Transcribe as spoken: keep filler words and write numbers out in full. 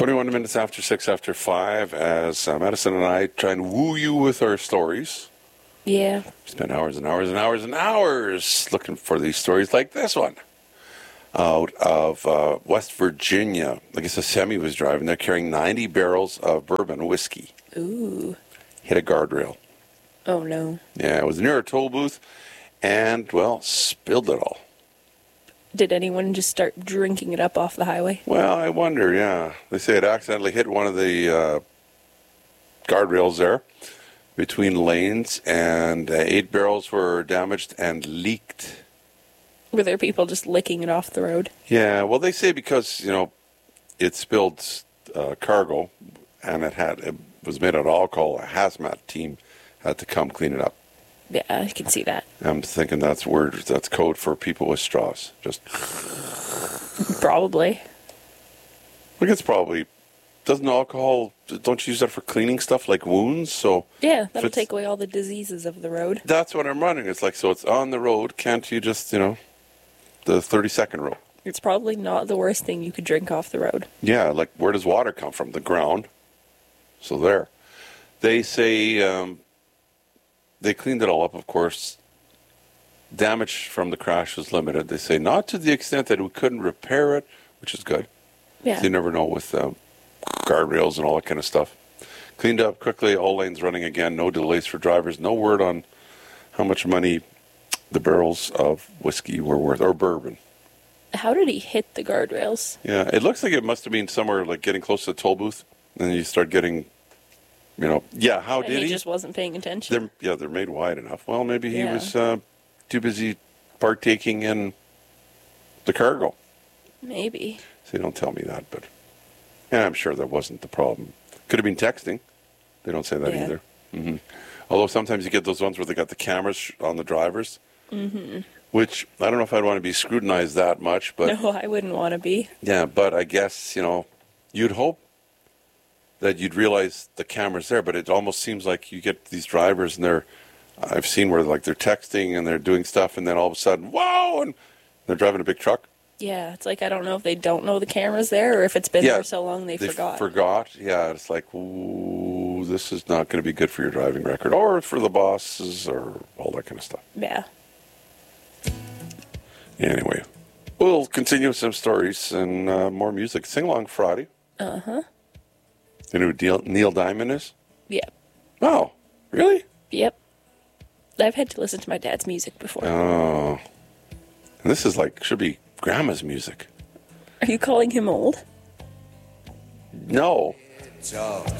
twenty-one minutes after six after five, as uh, Madison and I try and woo you with our stories. Yeah. Spend hours and hours and hours and hours looking for these stories like this one. Out of uh, West Virginia, I guess a semi was driving. They're carrying ninety barrels of bourbon whiskey. Ooh. Hit a guardrail. Oh, no. Yeah, it was near a toll booth and, well, spilled it all. Did anyone just start drinking it up off the highway? Well, I wonder, yeah. They say it accidentally hit one of the uh, guardrails there between lanes, and uh, eight barrels were damaged and leaked. Were there people just licking it off the road? Yeah, well, they say because, you know, it spilled uh, cargo, and it had it was made out of alcohol, a hazmat team had to come clean it up. Yeah, I can see that. I'm thinking that's word, that's code for people with straws. Just Probably. I think it's probably, doesn't alcohol, don't you use that for cleaning stuff like wounds? So Yeah, that'll take away all the diseases of the road. That's what I'm wondering. It's like, so it's on the road. Can't you just, you know, the thirty-second row? It's probably not the worst thing you could drink off the road. Yeah, like where does water come from? The ground. So there. They say um, they cleaned it all up, of course. Damage from the crash was limited. They say not to the extent that we couldn't repair it, which is good. Yeah. You never know with um, guardrails and all that kind of stuff. Cleaned up quickly, all lanes running again, no delays for drivers, no word on how much money the barrels of whiskey were worth, or bourbon. How did he hit the guardrails? Yeah, it looks like it must have been somewhere like getting close to the toll booth, and then you start getting, you know, yeah, how And did he? he just wasn't paying attention. They're, yeah, they're made wide enough. Well, maybe he Yeah. was uh, too busy partaking in the cargo. Maybe. So don't tell me that, but yeah, I'm sure that wasn't the problem. Could have been texting. They don't say that Yeah. either. Mm-hmm. Although sometimes you get those ones where they got the cameras on the drivers, Mm-hmm. which I don't know if I'd want to be scrutinized that much, but No, I wouldn't want to be. yeah, but I guess, you know, you'd hope that you'd realize the camera's there, but it almost seems like you get these drivers and they're, I've seen where like they're texting and they're doing stuff and then all of a sudden, whoa, and they're driving a big truck. Yeah, it's like I don't know if they don't know the camera's there or if it's been Yeah, there so long they, they forgot. forgot. Yeah, it's like, ooh, this is not going to be good for your driving record or for the bosses or all that kind of stuff. Yeah. Anyway, we'll continue with some stories and uh, more music. Sing Along Friday. Uh-huh. You know who Neil, Neil Diamond is? Yep. Oh, really? Yep. I've had to listen to my dad's music before. Oh. And this is like, should be grandma's music. Are you calling him old? No. Talk